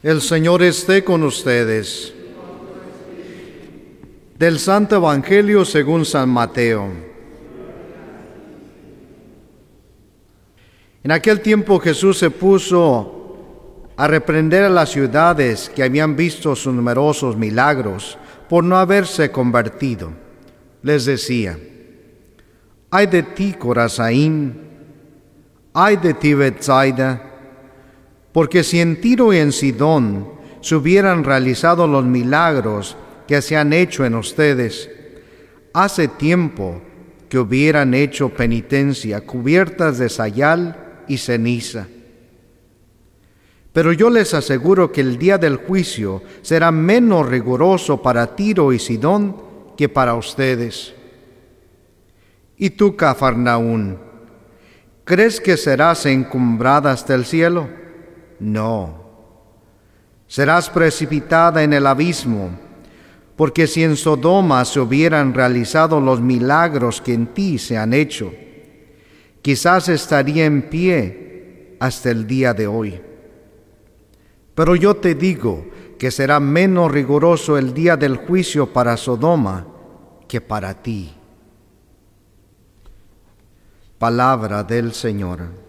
El Señor esté con ustedes. Del Santo Evangelio según San Mateo. En aquel tiempo Jesús se puso a reprender a las ciudades que habían visto sus numerosos milagros por no haberse convertido. Les decía: ¡ay de ti, Corazín! ¡Ay de ti, Betsaida! Porque si en Tiro y en Sidón se hubieran realizado los milagros que se han hecho en ustedes, hace tiempo que hubieran hecho penitencia, cubiertas de sayal y ceniza. Pero yo les aseguro que el día del juicio será menos riguroso para Tiro y Sidón que para ustedes. ¿Y tú, Cafarnaún, crees que serás encumbrada hasta el cielo? No, serás precipitada en el abismo, porque si en Sodoma se hubieran realizado los milagros que en ti se han hecho, quizás estaría en pie hasta el día de hoy. Pero yo te digo que será menos riguroso el día del juicio para Sodoma que para ti. Palabra del Señor.